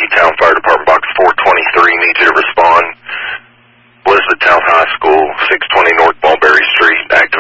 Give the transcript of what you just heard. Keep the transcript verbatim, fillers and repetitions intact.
Town Fire Department, Box four twenty-three, need you to respond. Elizabeth Town High School, six twenty North Mulberry Street, active